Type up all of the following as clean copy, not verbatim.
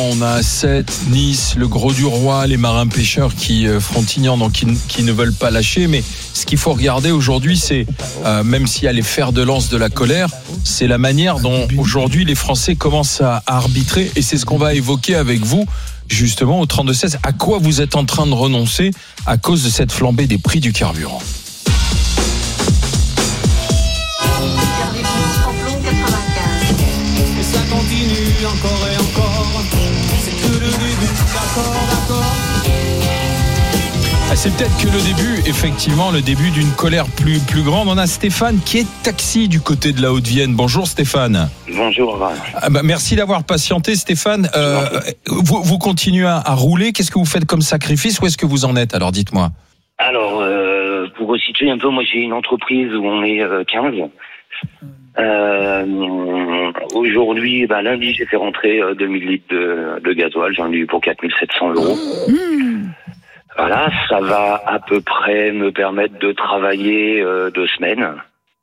On a 7, Nice, le Gros du Roi, les marins pêcheurs qui frontignent, donc qui ne veulent pas lâcher. Mais ce qu'il faut regarder aujourd'hui, c'est, même s'il y a les fers de lance de la colère, c'est la manière dont aujourd'hui les Français commencent à arbitrer. Et c'est ce qu'on va évoquer avec vous, justement, au 32-16. À quoi vous êtes en train de renoncer à cause de cette flambée des prix du carburant ? Et ça continue encore et encore. C'est que le début, d'accord. C'est peut-être que le début, effectivement, le début d'une colère plus grande. On a Stéphane qui est taxi du côté de la Haute-Vienne. Bonjour Stéphane. Bonjour. Merci d'avoir patienté Stéphane. Vous continuez à rouler. Qu'est-ce que vous faites comme sacrifice ? Où est-ce que vous en êtes ? Alors dites-moi. Alors, pour resituer un peu, moi j'ai une entreprise où on est 15. Aujourd'hui, lundi, j'ai fait rentrer 2000 litres de gasoil. J'en ai eu pour 4700 €. Voilà, ça va à peu près me permettre de travailler 2 semaines.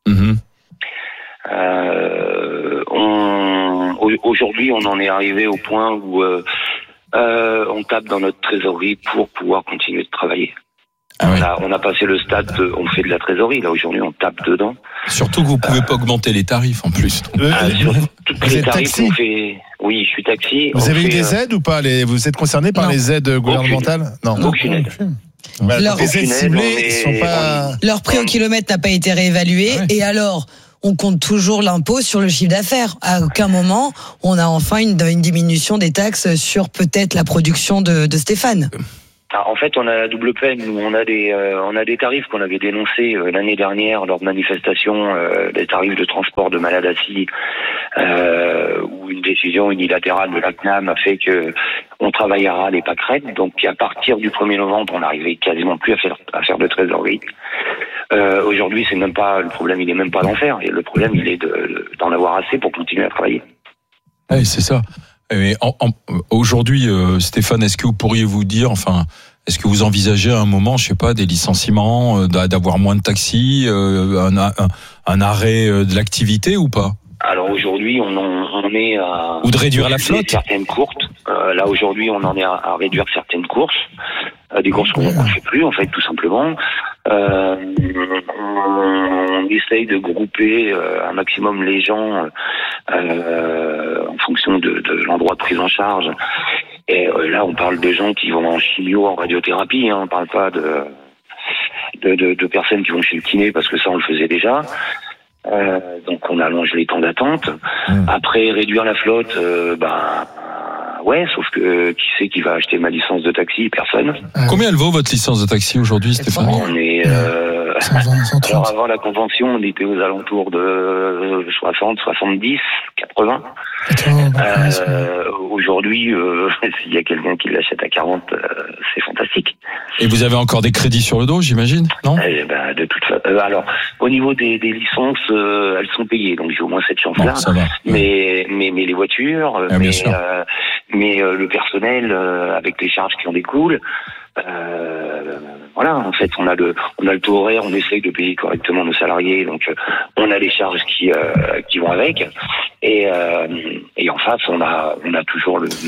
Aujourd'hui, on en est arrivé au point où on tape dans notre trésorerie pour pouvoir continuer de travailler. Ah ouais. On a passé le stade on fait de la trésorerie. Là, aujourd'hui, on tape dedans. Surtout que vous pouvez pas augmenter les tarifs en plus. Tous les tarifs qu'on fait. Oui, je suis taxi. Vous avez eu des aides ou pas ? Vous êtes concerné par les aides gouvernementales ? Non. Aucune aide. Les aides ciblées sont pas. Leur prix au kilomètre n'a pas été réévalué. Ah ouais. Et alors, on compte toujours l'impôt sur le chiffre d'affaires. À aucun moment, on a enfin une diminution des taxes sur peut-être la production de Stéphane. En fait, on a la double peine. On a des tarifs qu'on avait dénoncés l'année dernière lors de manifestations, des tarifs de transport de malades assis, où une décision unilatérale de la CNAM a fait que on travaillera les pâquerettes. Donc, à partir du 1er novembre, on n'arrivait quasiment plus à faire de trésorerie. Aujourd'hui, c'est même pas le problème. Il est même pas d'en faire. Et le problème, il est d'en avoir assez pour continuer à travailler. Oui, c'est ça. Mais aujourd'hui, Stéphane, est-ce que vous pourriez vous dire, est-ce que vous envisagez à un moment, je sais pas, des licenciements, d'avoir moins de taxis, un arrêt de l'activité ou pas ? Alors aujourd'hui, on est à... Ou de réduire la flotte ? Certaines courses. Là, aujourd'hui, on en est à réduire certaines courses. Des courses qu'on ne fait plus, en fait, tout simplement. On essaye de grouper un maximum les gens en fonction de l'endroit de prise en charge. Et là, on parle de gens qui vont en chimio, en radiothérapie. On ne parle pas de personnes qui vont chez le kiné, parce que ça, on le faisait déjà. Donc, on allonge les temps d'attente. Après, réduire la flotte, ouais, sauf que qui c'est qui va acheter ma licence de taxi ? Personne. Combien elle vaut votre licence de taxi aujourd'hui, Stéphane ? On est alors avant la convention, on était aux alentours de 60, 70, 80. Aujourd'hui, s'il y a quelqu'un qui l'achète à 40, c'est fantastique. Et vous avez encore des crédits sur le dos, j'imagine, non ? De toute façon, alors au niveau des licences, elles sont payées, donc j'ai au moins cette chance-là. Ça va. Mais les voitures, mais le personnel avec les charges qui en découlent. Voilà, en fait, on a le taux horaire, on essaye de payer correctement nos salariés, donc on a les charges qui vont avec, et en face, on a toujours la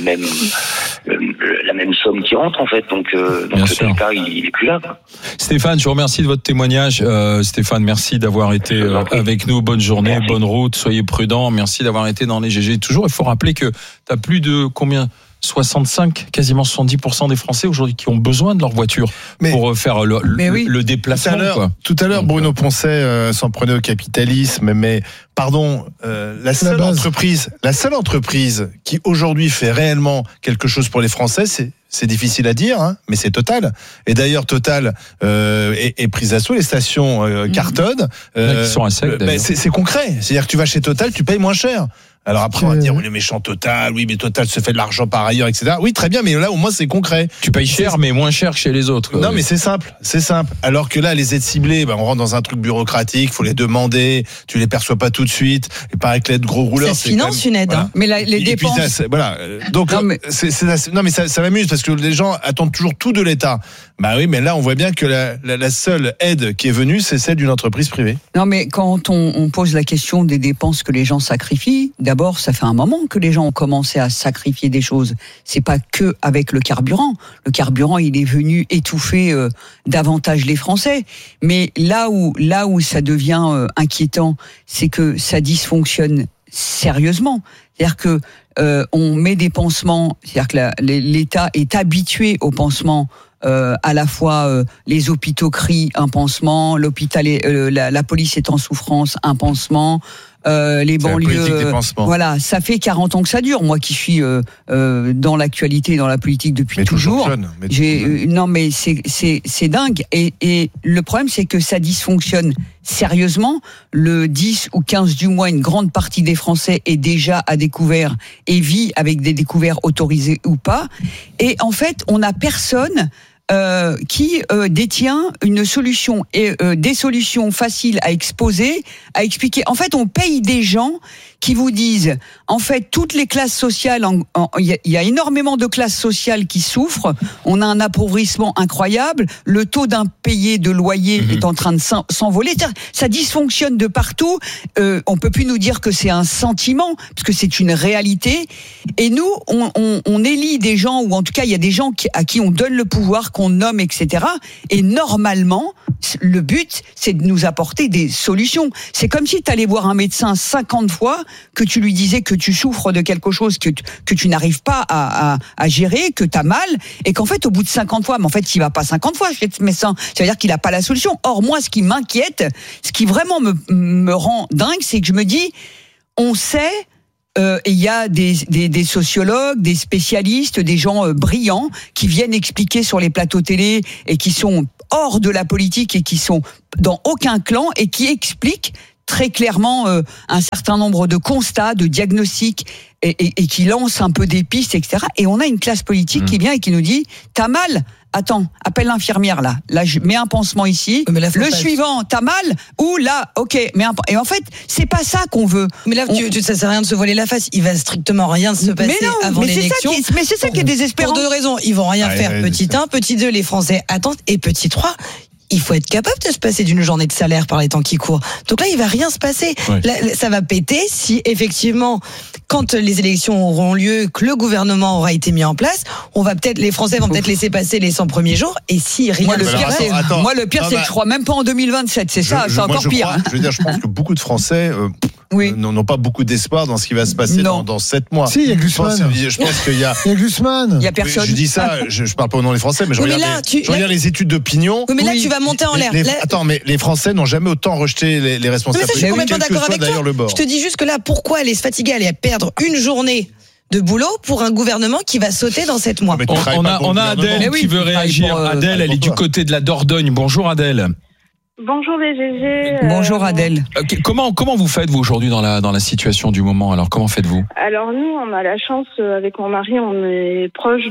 même somme qui rentre, en fait, donc le delta, il est plus là, quoi. Stéphane, je vous remercie de votre témoignage. Stéphane, merci d'avoir été avec nous. Bonne journée, bonne route, soyez prudents. Merci d'avoir été dans les GG. Toujours, il faut rappeler que tu as plus de combien ? 65, quasiment 70% des Français aujourd'hui qui ont besoin de leur voiture pour faire le déplacement. Tout à l'heure, Bruno Poncet s'en prenait au capitalisme, mais pardon, la seule entreprise qui aujourd'hui fait réellement quelque chose pour les Français, c'est difficile à dire, mais c'est Total. Et d'ailleurs, Total est prise d'assaut. Les stations cartonnent. Qui sont à sec, d'ailleurs. C'est concret. C'est-à-dire que tu vas chez Total, tu payes moins cher. Alors après, on va dire, le méchant Total, oui, mais Total se fait de l'argent par ailleurs, etc. Oui, très bien, mais là, au moins, c'est concret. Tu payes cher, mais moins cher que chez les autres. Non, mais c'est simple. Alors que là, les aides ciblées, on rentre dans un truc bureaucratique, faut les demander, tu les perçois pas tout de suite. Et pareil que l'aide gros rouleur, ça finance une aide, voilà. Mais les dépenses. Puis voilà. Donc, non, mais ça m'amuse parce que les gens attendent toujours tout de l'État. Bah oui, mais là, on voit bien que la seule aide qui est venue, c'est celle d'une entreprise privée. Non, mais quand on pose la question des dépenses que les gens sacrifient, d'abord, ça fait un moment que les gens ont commencé à sacrifier des choses. C'est pas que avec le carburant. Le carburant, il est venu étouffer davantage les Français. Mais là où ça devient inquiétant, c'est que ça dysfonctionne sérieusement. C'est-à-dire que on met des pansements, c'est-à-dire que l'État est habitué aux pansements. À la fois les hôpitaux crient un pansement, l'hôpital la police est en souffrance, un pansement, les banlieues, voilà, ça fait 40 ans que ça dure. Moi qui suis dans l'actualité, dans la politique depuis toujours, non mais c'est dingue. Et le problème c'est que ça dysfonctionne sérieusement. Le 10 ou 15 du mois, une grande partie des Français est déjà à découvert et vit avec des découverts autorisés ou pas. Et en fait, on n'a personne qui détient une solution et des solutions faciles à exposer, à expliquer. En fait, on paye des gens qui vous disent, en fait, toutes les classes sociales, il y a énormément de classes sociales qui souffrent, on a un appauvrissement incroyable, le taux d'impayé de loyer est en train de s'envoler, ça dysfonctionne de partout, on peut plus nous dire que c'est un sentiment, parce que c'est une réalité, et nous, on élit des gens, ou en tout cas, il y a des gens à qui on donne le pouvoir, qu'on nomme, etc., et normalement, le but, c'est de nous apporter des solutions. C'est comme si tu allais voir un médecin 50 fois, que tu lui disais que tu souffres de quelque chose que tu n'arrives pas à gérer, que tu as mal, et qu'en fait, au bout de 50 fois, mais en fait, il va pas 50 fois chez ce médecin. Ça veut dire qu'il a pas la solution. Or, moi, ce qui m'inquiète, ce qui vraiment me rend dingue, c'est que je me dis, on sait, il y a des sociologues, des spécialistes, des gens brillants qui viennent expliquer sur les plateaux télé et qui sont hors de la politique et qui sont dans aucun clan et qui expliquent très clairement un certain nombre de constats, de diagnostics et qui lancent un peu des pistes, etc. Et on a une classe politique qui vient et qui nous dit « T'as mal ? Attends, appelle l'infirmière là. Là, je mets un pansement ici. Le suivant, t'as mal ? Ou là, ok, mais et en fait, c'est pas ça qu'on veut. Mais là, ça sert à rien de se voiler la face. Il va strictement rien se passer avant l'élection. Mais c'est ça qui est désespérant. Pour deux raisons. Ils vont rien faire. Petit 1, petit 2, les Français attendent. Et petit 3, il faut être capable de se passer d'une journée de salaire par les temps qui courent. Donc là, il va rien se passer. Là, ça va péter si effectivement, quand les élections auront lieu, que le gouvernement aura été mis en place, les Français vont peut-être laisser passer les 100 premiers jours. Et si rien ne se passe, le pire, c'est que je crois même pas en 2027. C'est ça, c'est encore pire. Je veux dire, je pense que beaucoup de Français n'ont pas beaucoup d'espoir dans ce qui va se passer dans 7 mois. Si, il y a Glucksmann. Je pense qu'il y a. Il y a Glucksmann. Il y a personne. Je dis ça, je parle pas au nom des Français, mais je regarde les études d'opinion. Oui, mais là, tu vas monter en l'air. Attends, mais les Français n'ont jamais autant rejeté les responsables. Mais ça, je suis complètement d'accord avec toi. Je te dis juste que là, pourquoi aller se fatiguer, aller perdre une journée de boulot pour un gouvernement qui va sauter dans 7 mois. On a Adèle qui veut réagir. Adèle, elle est du côté de la Dordogne. Bonjour Adèle. Bonjour les GG. Bonjour Adèle. Comment vous faites vous aujourd'hui dans la situation du moment? Alors comment faites-vous? Alors nous, on a la chance avec mon mari, on est proche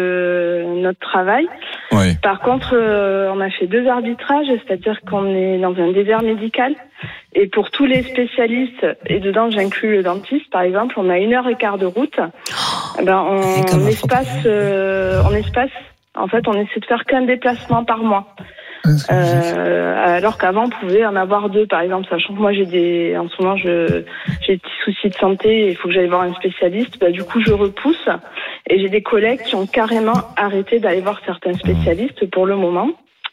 de notre travail. Ouais. Par contre, on a fait 2 arbitrages, c'est-à-dire qu'on est dans un désert médical. Et pour tous les spécialistes, et dedans j'inclus le dentiste par exemple, on a 1h15 de route. On espace. En fait, on essaie de faire qu'un déplacement par mois. Alors qu'avant on pouvait en avoir 2 par exemple, sachant que moi en ce moment j'ai des petits soucis de santé et il faut que j'aille voir un spécialiste, du coup je repousse et j'ai des collègues qui ont carrément arrêté d'aller voir certains spécialistes pour le moment.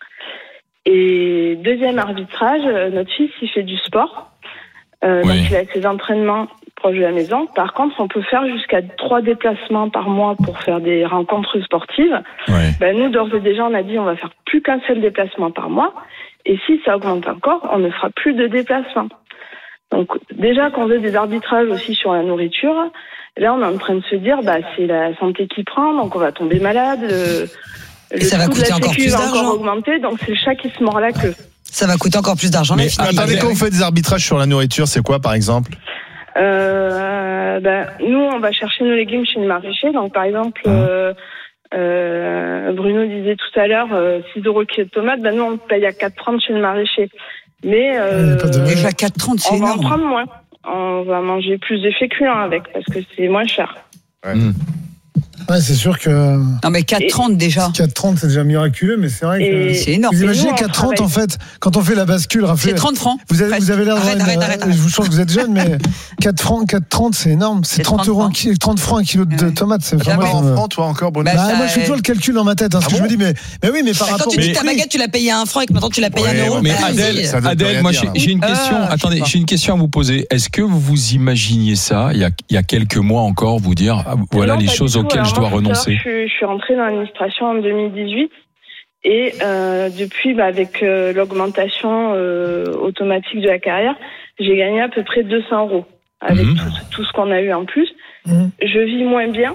Et deuxième arbitrage, notre fils il fait du sport, donc il a ses entraînements proche de la maison. Par contre, on peut faire jusqu'à 3 déplacements par mois pour faire des rencontres sportives. Nous, d'ores et déjà, on a dit on va faire plus qu'un seul déplacement par mois. Et si ça augmente encore, on ne fera plus de déplacements. Donc, déjà qu'on veut des arbitrages aussi sur la nourriture, là, on est en train de se dire, c'est la santé qui prend, donc on va tomber malade. Et ça va coûter encore plus d'argent. Va encore augmenter, donc c'est le chat qui se mord la queue. Ça va coûter encore plus d'argent. Mais attendez, quand vous faites des arbitrages sur la nourriture, c'est quoi, par exemple? Nous, on va chercher nos légumes chez le maraîcher. Donc, par exemple, Bruno disait tout à l'heure 6 € le kilo de tomates. Nous, on paye à 4,30 chez le maraîcher. Mais déjà 4,30, c'est énorme. On va en prendre moins. On va manger plus de féculents avec parce que c'est moins cher. Ouais, c'est sûr que. Non, mais 4,30 déjà. 4,30, c'est déjà miraculeux, mais c'est vrai que. C'est énorme. Vous imaginez 4,30 en fait, quand on fait la bascule, c'est 30 francs. Vous avez l'air arrête. Je vous sens que vous êtes jeune, mais 4,30, c'est énorme. C'est 30 francs un kilo de tomates. C'est pas en francs, toi encore, Bruno. Moi, je fais toujours le calcul dans ma tête. Parce que je me dis, mais oui, mais par rapport. Quand tu dis ta baguette, tu l'as payé à 1 franc et que maintenant tu l'as payé à 1 euro. Mais Adèle, moi j'ai une question. Attendez, j'ai une question à vous poser. Est-ce que vous vous imaginiez ça il y a quelques mois encore, vous dire voilà les choses auxquelles je dois renoncer? Je suis rentrée dans l'administration en 2018 et depuis, avec l'augmentation automatique de la carrière, j'ai gagné à peu près 200 € avec tout ce qu'on a eu en plus. Je vis moins bien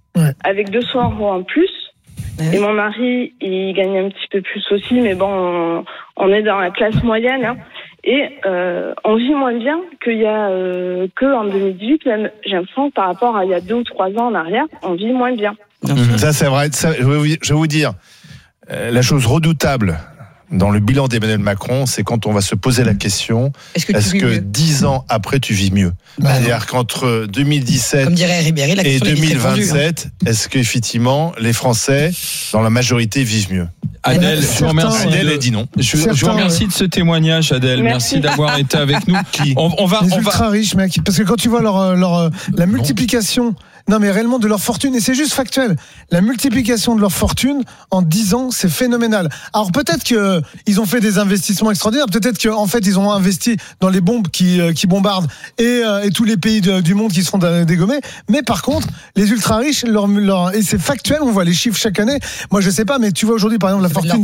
avec 200 € en plus. Et mon mari, il gagne un petit peu plus aussi, mais bon, on est dans la classe moyenne. Hein. Et on vit moins bien qu'il y a qu'en 2018, même j'ai l'impression que par rapport à il y a 2 ou 3 ans en arrière, on vit moins bien. Ça c'est vrai. Ça, je vais vous dire, la chose redoutable dans le bilan d'Emmanuel Macron, c'est quand on va se poser la question, est-ce que 10 ans après tu vis mieux? C'est-à-dire qu'entre 2017 et 2027, est-ce qu'effectivement les Français, dans la majorité, vivent mieux? Adèle, je vous remercie. Adèle a dit non. Je vous remercie de ce témoignage, Adèle. Merci d'avoir été avec nous. Les ultra riches, mec, parce que quand tu vois la multiplication. Non, mais réellement de leur fortune, et c'est juste factuel. La multiplication de leur fortune en 10 ans, c'est phénoménal. Alors peut-être qu'ils ont fait des investissements extraordinaires, peut-être qu'en fait ils ont investi dans les bombes qui bombardent et tous les pays du monde qui seront dégommés. Mais par contre, les ultra riches, et c'est factuel, on voit les chiffres chaque année. Moi je sais pas, mais tu vois aujourd'hui par exemple la fortune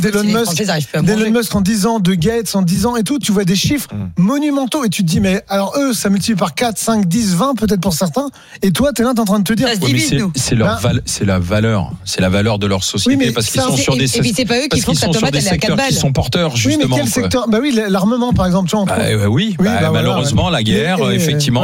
d'Elon Musk en 10 ans, de Gates en 10 ans et tout, tu vois des chiffres monumentaux et tu te dis mais alors eux ça multiplie par 4, 5, 10, 20 peut-être pour certains, et toi t'es là t'es en train de te dire c'est la valeur de leur société, parce qu'ils sont sur des secteurs qui sont porteurs justement. Oui, mais quel secteur? L'armement par exemple, tu vois. Malheureusement la guerre, effectivement.